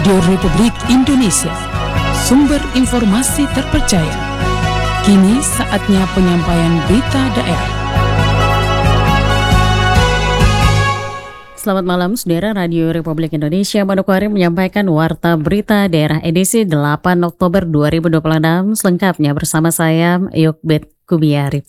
Radio Republik Indonesia, sumber informasi terpercaya. Kini saatnya penyampaian berita daerah. Selamat malam, saudara. Radio Republik Indonesia Manokwari menyampaikan Warta Berita Daerah edisi 8 Oktober 2026, selengkapnya bersama saya, Yokbet Kubiari.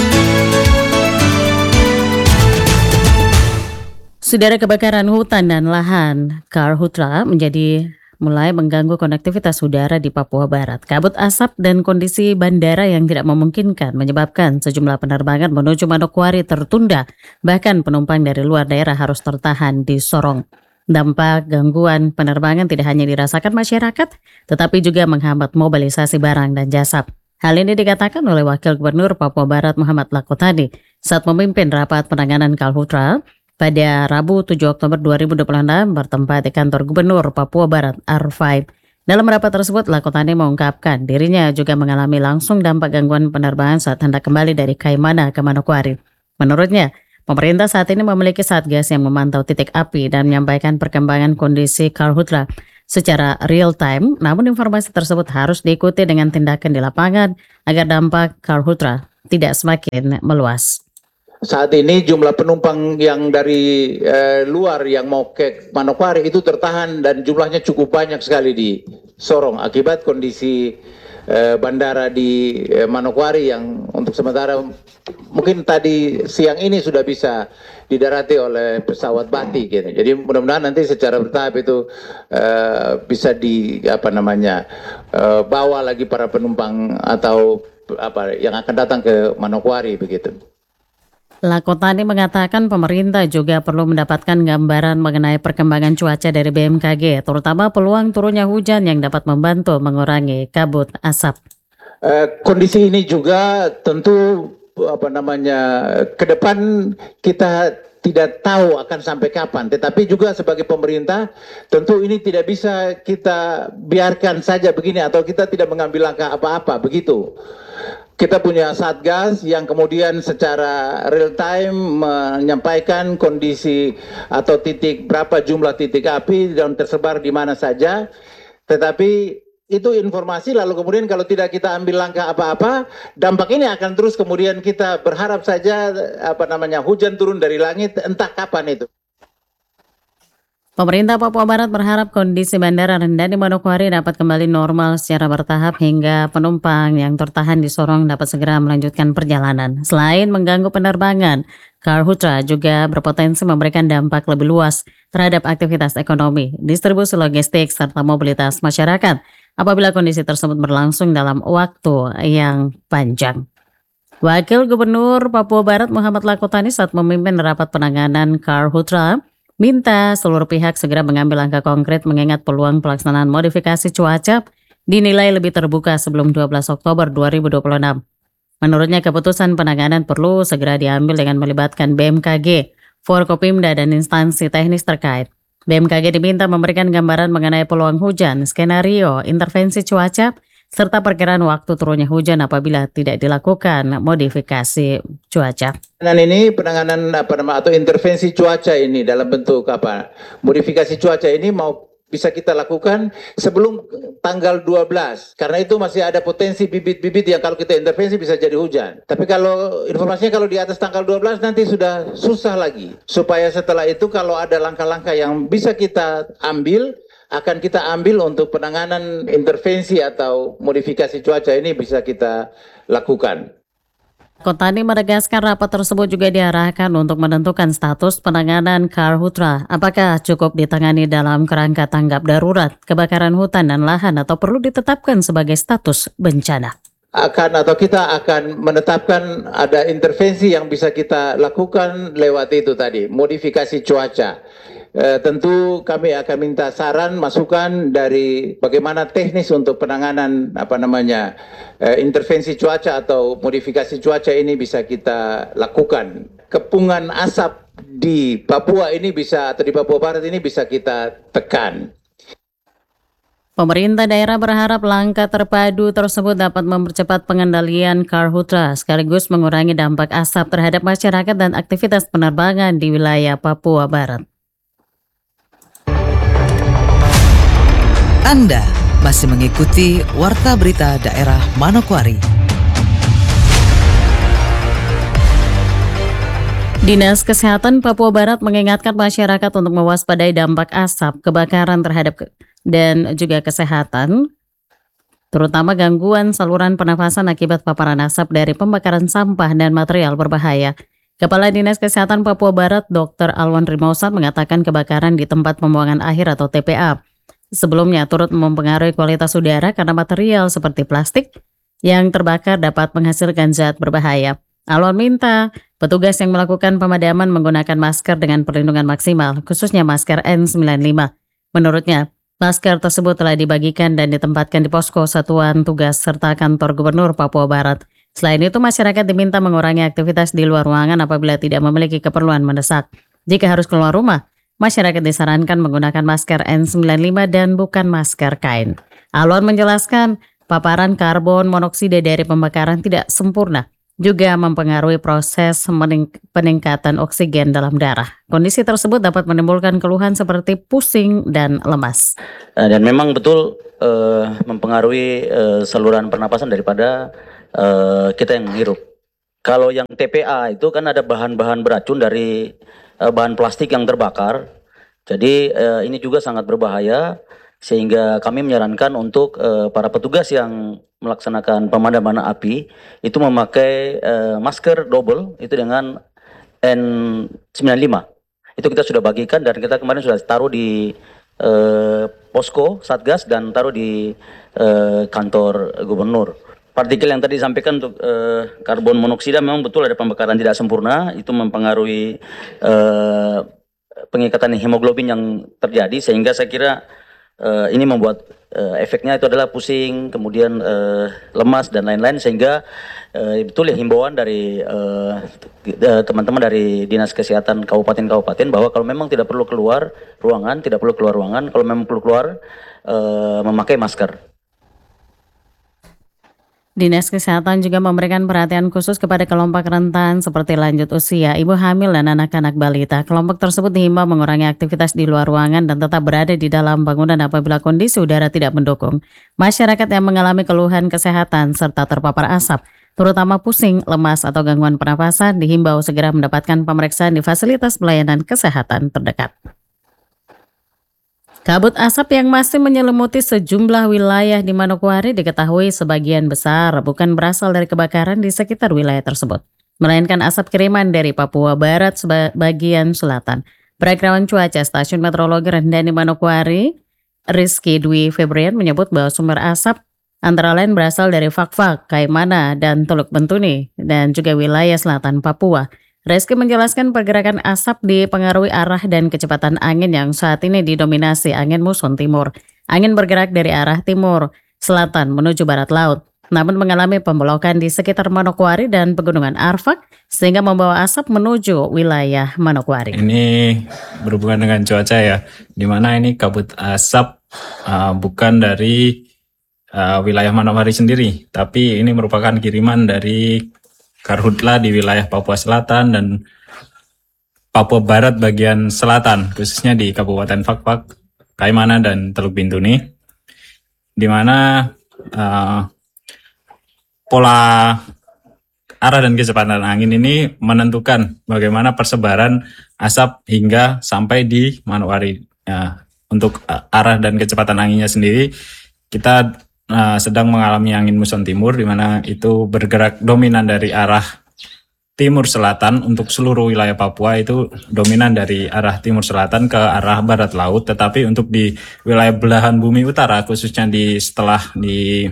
Saudara, kebakaran hutan dan lahan karhutla mulai mengganggu konektivitas udara di Papua Barat. Kabut asap dan kondisi bandara yang tidak memungkinkan menyebabkan sejumlah penerbangan menuju Manokwari tertunda. Bahkan penumpang dari luar daerah harus tertahan di Sorong. Dampak gangguan penerbangan tidak hanya dirasakan masyarakat, tetapi juga menghambat mobilisasi barang dan jasa. Hal ini dikatakan oleh Wakil Gubernur Papua Barat Muhammad Lakotani saat memimpin rapat penanganan karhutla pada Rabu 7 Oktober 2026 bertempat di kantor Gubernur Papua Barat R5. Dalam rapat tersebut, Lakotani mengungkapkan dirinya juga mengalami langsung dampak gangguan penerbangan saat hendak kembali dari Kaimana ke Manokwari. Menurutnya, pemerintah saat ini memiliki satgas yang memantau titik api dan menyampaikan perkembangan kondisi karhutla secara real time, namun informasi tersebut harus diikuti dengan tindakan di lapangan agar dampak karhutla tidak semakin meluas. Saat ini jumlah penumpang yang dari luar yang mau ke Manokwari itu tertahan dan jumlahnya cukup banyak sekali di Sorong akibat kondisi bandara di Manokwari yang untuk sementara mungkin tadi siang ini sudah bisa didarati oleh pesawat batik gitu. Jadi mudah-mudahan nanti secara bertahap itu bisa bawa lagi para penumpang atau yang akan datang ke Manokwari begitu. Lakotani mengatakan pemerintah juga perlu mendapatkan gambaran mengenai perkembangan cuaca dari BMKG, terutama peluang turunnya hujan yang dapat membantu mengurangi kabut asap. Kondisi ini juga tentu ke depan kita tidak tahu akan sampai kapan, tetapi juga sebagai pemerintah tentu ini tidak bisa kita biarkan saja begini atau kita tidak mengambil langkah apa-apa begitu. Kita punya satgas yang kemudian secara real time menyampaikan kondisi atau berapa jumlah titik api dan tersebar di mana saja. Tetapi itu informasi lalu kemudian kalau tidak kita ambil langkah apa-apa, dampak ini akan terus kemudian kita berharap saja hujan turun dari langit entah kapan itu. Pemerintah Papua Barat berharap kondisi bandara rendah di Manokwari dapat kembali normal secara bertahap hingga penumpang yang tertahan di Sorong dapat segera melanjutkan perjalanan. Selain mengganggu penerbangan, karhutla juga berpotensi memberikan dampak lebih luas terhadap aktivitas ekonomi, distribusi logistik, serta mobilitas masyarakat apabila kondisi tersebut berlangsung dalam waktu yang panjang. Wakil Gubernur Papua Barat Muhammad Lakotani saat memimpin rapat penanganan karhutla minta seluruh pihak segera mengambil langkah konkret mengingat peluang pelaksanaan modifikasi cuaca dinilai lebih terbuka sebelum 12 Oktober 2026. Menurutnya keputusan penanganan perlu segera diambil dengan melibatkan BMKG, Forkopimda dan instansi teknis terkait. BMKG diminta memberikan gambaran mengenai peluang hujan, skenario, intervensi cuaca, serta perkiraan waktu turunnya hujan apabila tidak dilakukan modifikasi cuaca. Penanganan atau intervensi cuaca ini dalam bentuk modifikasi cuaca ini bisa kita lakukan sebelum tanggal 12 karena itu masih ada potensi bibit-bibit yang kalau kita intervensi bisa jadi hujan. Tapi kalau informasinya kalau di atas tanggal 12 nanti sudah susah lagi. Supaya setelah itu kalau ada langkah-langkah yang bisa kita ambil akan kita ambil untuk penanganan intervensi atau modifikasi cuaca ini bisa kita lakukan. Lakotani menegaskan rapat tersebut juga diarahkan untuk menentukan status penanganan karhutla. Apakah cukup ditangani dalam kerangka tanggap darurat, kebakaran hutan dan lahan atau perlu ditetapkan sebagai status bencana? Kita akan menetapkan ada intervensi yang bisa kita lakukan lewat itu tadi, modifikasi cuaca. Tentu kami akan minta saran, masukan dari bagaimana teknis untuk penanganan intervensi cuaca atau modifikasi cuaca ini bisa kita lakukan. Kepungan asap di Papua ini di Papua Barat ini bisa kita tekan. Pemerintah daerah berharap langkah terpadu tersebut dapat mempercepat pengendalian karhutla sekaligus mengurangi dampak asap terhadap masyarakat dan aktivitas penerbangan di wilayah Papua Barat. Anda masih mengikuti Warta Berita Daerah Manokwari. Dinas Kesehatan Papua Barat mengingatkan masyarakat untuk mewaspadai dampak asap, kebakaran terhadap dan juga kesehatan, terutama gangguan saluran pernafasan akibat paparan asap dari pembakaran sampah dan material berbahaya. Kepala Dinas Kesehatan Papua Barat, Dr. Alwan Rimausan, mengatakan kebakaran di tempat pembuangan akhir atau TPA sebelumnya turut mempengaruhi kualitas udara karena material seperti plastik yang terbakar dapat menghasilkan zat berbahaya. Alwan minta petugas yang melakukan pemadaman menggunakan masker dengan perlindungan maksimal, khususnya masker N95. Menurutnya, masker tersebut telah dibagikan dan ditempatkan di posko satuan tugas serta kantor Gubernur Papua Barat. Selain itu, masyarakat diminta mengurangi aktivitas di luar ruangan apabila tidak memiliki keperluan mendesak. Jika harus keluar rumah, masyarakat disarankan menggunakan masker N95 dan bukan masker kain. Alwan menjelaskan, paparan karbon monoksida dari pembakaran tidak sempurna, juga mempengaruhi proses peningkatan oksigen dalam darah. Kondisi tersebut dapat menimbulkan keluhan seperti pusing dan lemas. Dan memang betul mempengaruhi saluran pernapasan daripada kita yang menghirup. Kalau yang TPA itu kan ada bahan-bahan beracun dari bahan plastik yang terbakar. Jadi ini juga sangat berbahaya, sehingga kami menyarankan untuk para petugas yang melaksanakan pemadaman api itu memakai masker double itu dengan N95. Itu kita sudah bagikan dan kita kemarin sudah taruh di posko Satgas dan taruh di kantor Gubernur. Partikel yang tadi disampaikan untuk karbon monoksida memang betul ada pembakaran tidak sempurna, itu mempengaruhi pengikatan hemoglobin yang terjadi, sehingga saya kira ini membuat efeknya itu adalah pusing, kemudian lemas dan lain-lain, sehingga betul ya himbauan dari teman-teman dari Dinas Kesehatan kabupaten-kabupaten bahwa kalau memang tidak perlu keluar ruangan, kalau memang perlu keluar memakai masker. Dinas Kesehatan juga memberikan perhatian khusus kepada kelompok rentan seperti lanjut usia, ibu hamil, dan anak-anak balita. Kelompok tersebut dihimbau mengurangi aktivitas di luar ruangan dan tetap berada di dalam bangunan apabila kondisi udara tidak mendukung. Masyarakat yang mengalami keluhan kesehatan serta terpapar asap, terutama pusing, lemas, atau gangguan pernapasan, dihimbau segera mendapatkan pemeriksaan di fasilitas pelayanan kesehatan terdekat. Kabut asap yang masih menyelimuti sejumlah wilayah di Manokwari diketahui sebagian besar bukan berasal dari kebakaran di sekitar wilayah tersebut, melainkan asap kiriman dari Papua Barat bagian selatan. Perakirawan cuaca Stasiun Meteorologi Rendah di Manokwari, Rizky Dwi Febrian, menyebut bahwa sumber asap antara lain berasal dari Fakfak, Kaimana, dan Teluk Bentuni, dan juga wilayah selatan Papua. Rizky menjelaskan pergerakan asap dipengaruhi arah dan kecepatan angin yang saat ini didominasi angin muson timur. Angin bergerak dari arah timur selatan menuju barat laut, namun mengalami pembelokan di sekitar Manokwari dan Pegunungan Arfak sehingga membawa asap menuju wilayah Manokwari. Ini berhubungan dengan cuaca ya, di mana ini kabut asap bukan dari wilayah Manokwari sendiri, tapi ini merupakan kiriman dari Karhutla di wilayah Papua Selatan dan Papua Barat bagian selatan, khususnya di Kabupaten Fakfak, Kaimana, dan Teluk Bintuni, di mana pola arah dan kecepatan angin ini menentukan bagaimana persebaran asap hingga sampai di Manokwari. Untuk arah dan kecepatan anginnya sendiri, kita sedang mengalami angin muson timur, di mana itu bergerak dominan dari arah timur selatan. Untuk seluruh wilayah Papua itu dominan dari arah timur selatan ke arah barat laut, tetapi untuk di wilayah belahan bumi utara, khususnya setelah di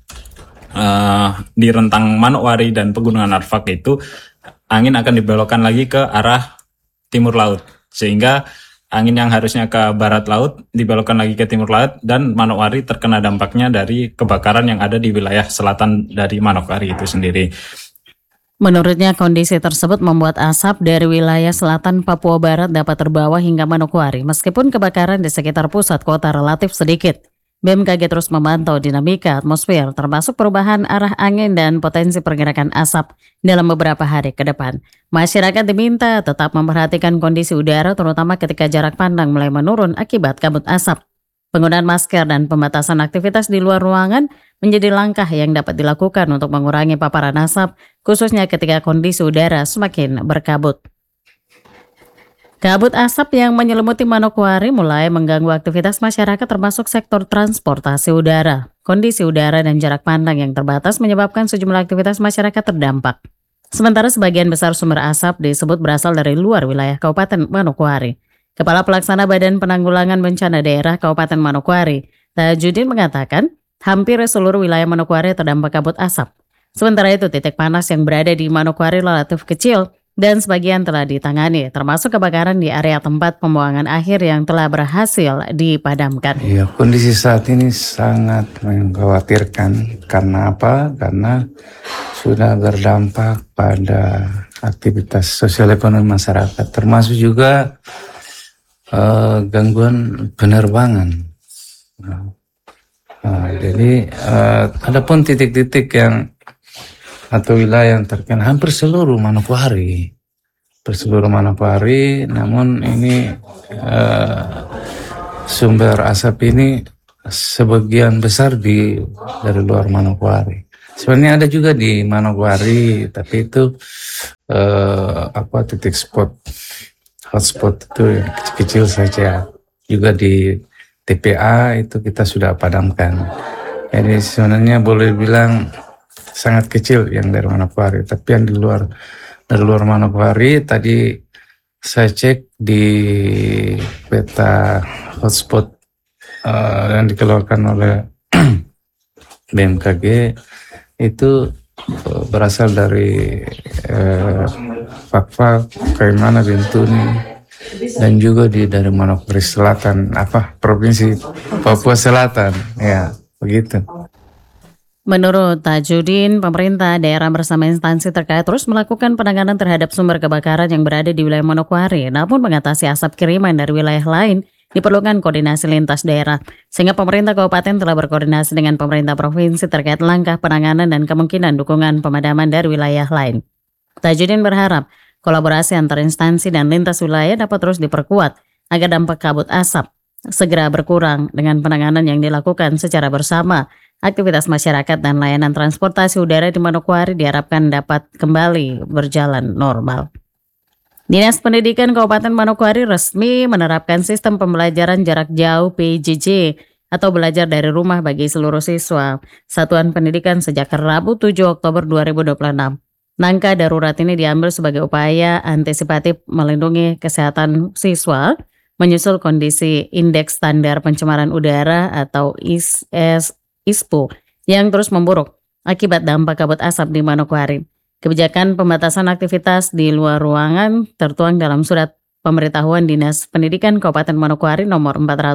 rentang Manokwari dan Pegunungan Arfak, itu angin akan dibelokkan lagi ke arah timur laut, sehingga angin yang harusnya ke barat laut dibelokkan lagi ke timur laut, dan Manokwari terkena dampaknya dari kebakaran yang ada di wilayah selatan dari Manokwari itu sendiri. Menurutnya, kondisi tersebut membuat asap dari wilayah selatan Papua Barat dapat terbawa hingga Manokwari, meskipun kebakaran di sekitar pusat kota relatif sedikit. BMKG terus memantau dinamika atmosfer, termasuk perubahan arah angin dan potensi pergerakan asap dalam beberapa hari ke depan. Masyarakat diminta tetap memperhatikan kondisi udara, terutama ketika jarak pandang mulai menurun akibat kabut asap. Penggunaan masker dan pembatasan aktivitas di luar ruangan menjadi langkah yang dapat dilakukan untuk mengurangi paparan asap, khususnya ketika kondisi udara semakin berkabut. Kabut asap yang menyelimuti Manokwari mulai mengganggu aktivitas masyarakat termasuk sektor transportasi udara. Kondisi udara dan jarak pandang yang terbatas menyebabkan sejumlah aktivitas masyarakat terdampak. Sementara sebagian besar sumber asap disebut berasal dari luar wilayah Kabupaten Manokwari. Kepala Pelaksana Badan Penanggulangan Bencana Daerah Kabupaten Manokwari, Tajudin mengatakan, hampir seluruh wilayah Manokwari terdampak kabut asap. Sementara itu, titik panas yang berada di Manokwari relatif kecil dan sebagian telah ditangani, termasuk kebakaran di area tempat pembuangan akhir yang telah berhasil dipadamkan. Ya, kondisi saat ini sangat mengkhawatirkan. Karena apa? Karena sudah berdampak pada aktivitas sosial ekonomi masyarakat, termasuk juga gangguan penerbangan. Jadi adapun titik-titik yang atau wilayah yang terkena hampir seluruh Manokwari, namun ini sumber asap ini sebagian besar dari luar Manokwari. Sebenarnya ada juga di Manokwari, tapi itu titik hotspot itu kecil-kecil saja. Juga di TPA itu kita sudah padamkan. Jadi sebenarnya boleh bilang sangat kecil yang dari Manokwari. Tapi yang dari luar Manokwari tadi saya cek di peta hotspot yang dikeluarkan oleh BMKG itu berasal dari Fakfak, Kaimana, Bintuni, dan juga dari Manokwari Selatan, Provinsi Papua Selatan, ya begitu. Menurut Tajudin, pemerintah daerah bersama instansi terkait terus melakukan penanganan terhadap sumber kebakaran yang berada di wilayah Manokwari. Namun mengatasi asap kiriman dari wilayah lain diperlukan koordinasi lintas daerah, sehingga pemerintah kabupaten telah berkoordinasi dengan pemerintah provinsi terkait langkah penanganan dan kemungkinan dukungan pemadaman dari wilayah lain. Tajudin berharap kolaborasi antar instansi dan lintas wilayah dapat terus diperkuat agar dampak kabut asap segera berkurang dengan penanganan yang dilakukan secara bersama. Aktivitas masyarakat dan layanan transportasi udara di Manokwari diharapkan dapat kembali berjalan normal. Dinas Pendidikan Kabupaten Manokwari resmi menerapkan sistem pembelajaran jarak jauh PJJ atau belajar dari rumah bagi seluruh siswa satuan pendidikan sejak Rabu 7 Oktober 2026. Langkah darurat ini diambil sebagai upaya antisipatif melindungi kesehatan siswa menyusul kondisi Indeks Standar Pencemaran Udara atau ISPO yang terus memburuk akibat dampak kabut asap di Manokwari. Kebijakan pembatasan aktivitas di luar ruangan tertuang dalam surat pemberitahuan Dinas Pendidikan Kabupaten Manokwari nomor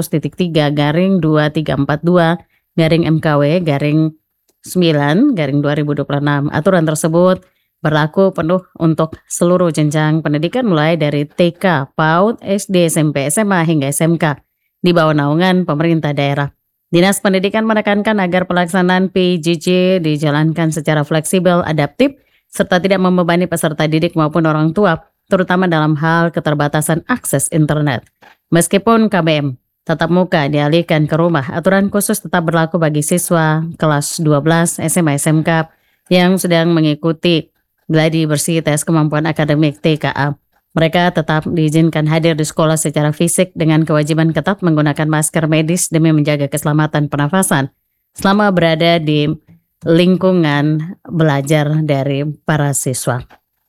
400.3/2342-MKW/9/2026. Aturan tersebut berlaku penuh untuk seluruh jenjang pendidikan mulai dari TK, PAUD, SD, SMP, SMA hingga SMK di bawah naungan pemerintah daerah. Dinas Pendidikan menekankan agar pelaksanaan PJJ dijalankan secara fleksibel, adaptif, serta tidak membebani peserta didik maupun orang tua, terutama dalam hal keterbatasan akses internet. Meskipun KBM tatap muka dialihkan ke rumah, aturan khusus tetap berlaku bagi siswa kelas 12 SMA SMK yang sedang mengikuti gladi bersih tes kemampuan akademik TKA. Mereka tetap diizinkan hadir di sekolah secara fisik dengan kewajiban ketat menggunakan masker medis demi menjaga keselamatan pernafasan selama berada di lingkungan belajar dari para siswa.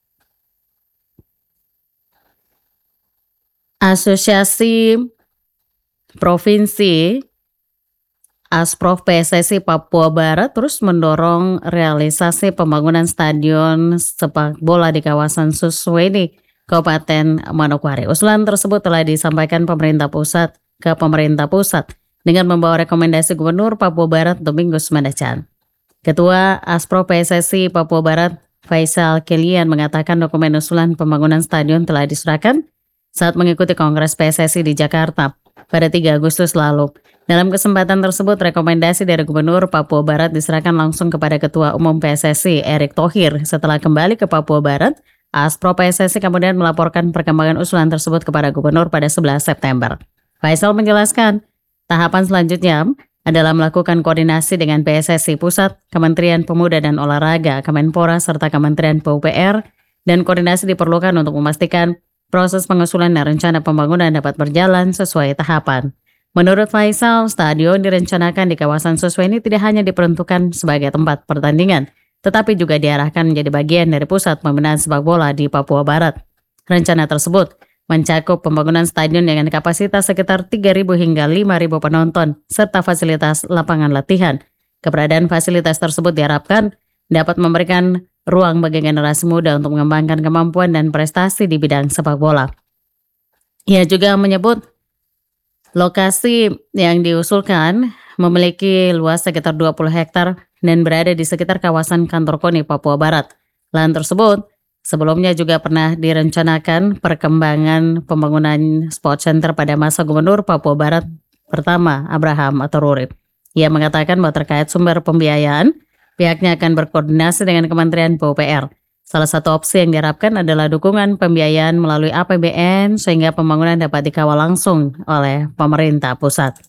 Asosiasi Provinsi Asprof PSSI Papua Barat terus mendorong realisasi pembangunan stadion sepak bola di kawasan Susweni, Kabupaten Manokwari. Usulan tersebut telah disampaikan pemerintah pusat ke pemerintah pusat dengan membawa rekomendasi Gubernur Papua Barat Domingus Mandacan. Ketua Asprof PSSI Papua Barat Faisal Kelian mengatakan dokumen usulan pembangunan stadion telah diserahkan saat mengikuti Kongres PSSI di Jakarta pada 3 Agustus lalu. Dalam kesempatan tersebut, rekomendasi dari Gubernur Papua Barat diserahkan langsung kepada Ketua Umum PSSI Erick Thohir. Setelah kembali ke Papua Barat, Asprof PSSI kemudian melaporkan perkembangan usulan tersebut kepada Gubernur pada 11 September. Faisal menjelaskan, Tahapan selanjutnya adalah melakukan koordinasi dengan PSSI Pusat, Kementerian Pemuda dan Olahraga, Kemenpora, serta Kementerian PUPR, dan koordinasi diperlukan untuk memastikan proses pengusulan dan rencana pembangunan dapat berjalan sesuai tahapan. Menurut Faisal, stadion direncanakan di kawasan Suswe ini tidak hanya diperuntukkan sebagai tempat pertandingan, tetapi juga diarahkan menjadi bagian dari pusat pembinaan sepak bola di Papua Barat. Rencana tersebut mencakup pembangunan stadion dengan kapasitas sekitar 3.000 hingga 5.000 penonton, serta fasilitas lapangan latihan. Keberadaan fasilitas tersebut diharapkan dapat memberikan ruang bagi generasi muda untuk mengembangkan kemampuan dan prestasi di bidang sepak bola. Ia juga menyebut lokasi yang diusulkan memiliki luas sekitar 20 hektar dan berada di sekitar kawasan kantor KONI Papua Barat. Lahan tersebut sebelumnya juga pernah direncanakan perkembangan pembangunan sport center pada masa Gubernur Papua Barat pertama Abraham Atorurip. Ia mengatakan bahwa terkait sumber pembiayaan, pihaknya akan berkoordinasi dengan Kementerian PUPR. Salah satu opsi yang diharapkan adalah dukungan pembiayaan melalui APBN sehingga pembangunan dapat dikawal langsung oleh pemerintah pusat.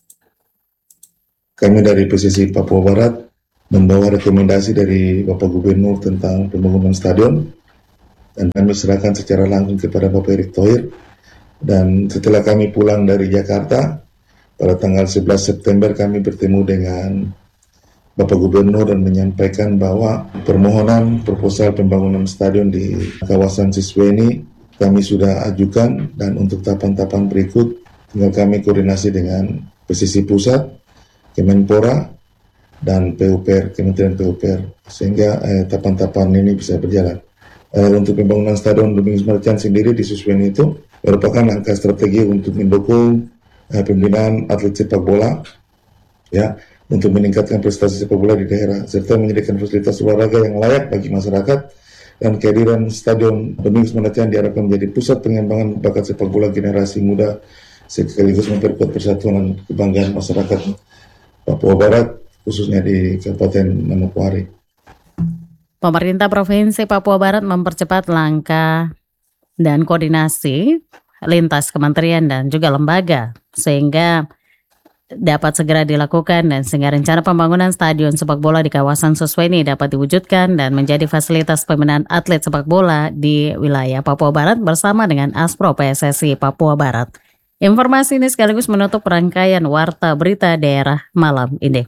Kami dari PSSI Papua Barat membawa rekomendasi dari Bapak Gubernur tentang pembangunan stadion dan kami serahkan secara langsung kepada Bapak Erick Thohir. Dan setelah kami pulang dari Jakarta pada tanggal 11 September kami bertemu dengan Bapak Gubernur dan menyampaikan bahwa permohonan proposal pembangunan stadion di kawasan Suswe ini kami sudah ajukan, dan untuk tahapan-tahapan berikut tinggal kami koordinasi dengan PSSI Pusat, Kemenpora, dan PUPR, Kementerian PUPR, sehingga tahapan-tahapan ini bisa berjalan. Untuk pembangunan stadion Domingos Marjan sendiri di Suswe itu merupakan langkah strategi untuk mendukung pembinaan atlet sepak bola, ya, untuk meningkatkan prestasi sepak bola di daerah, serta menyediakan fasilitas olahraga yang layak bagi masyarakat, dan kehadiran Stadion Domingos Marjan diharapkan menjadi pusat pengembangan bakat sepak bola generasi muda, sekaligus memperkuat persatuan dan kebanggaan masyarakat Papua Barat, khususnya di Kabupaten Manokwari. Pemerintah Provinsi Papua Barat mempercepat langkah dan koordinasi lintas kementerian dan juga lembaga sehingga dapat segera dilakukan dan sehingga rencana pembangunan stadion sepak bola di kawasan Suswe ini dapat diwujudkan dan menjadi fasilitas pembinaan atlet sepak bola di wilayah Papua Barat bersama dengan Aspro PSSI Papua Barat. Informasi ini sekaligus menutup rangkaian Warta Berita Daerah malam ini.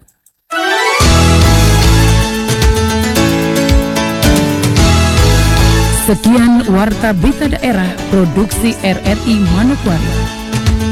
Sekian Warta Berita Daerah Produksi RRI Manokwari.